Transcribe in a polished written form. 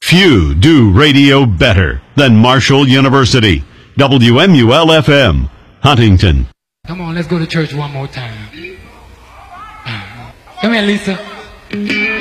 Few do radio better than Marshall University. WMUL-FM, Huntington. Come on, let's go to church one more time. Come here, Lisa.